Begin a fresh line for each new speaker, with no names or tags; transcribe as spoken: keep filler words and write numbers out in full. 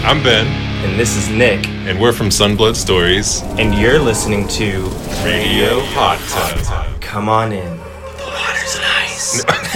I'm Ben,
And this is Nick,
and we're from Sunblood Stories.
and you're listening to
Radio Hot Tub.
Come On In.
The water's nice.